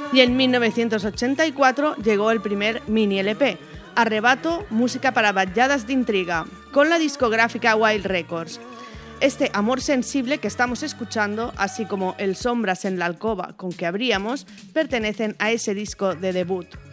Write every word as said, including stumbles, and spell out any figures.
Y en mil novecientos ochenta y cuatro llegó el primer mini L P, Arrebato, música para balladas de intriga, con la discográfica Wild Records. Este Amor sensible que estamos escuchando, así como el Sombras en la alcoba con que abríamos, pertenecen a ese disco de debut.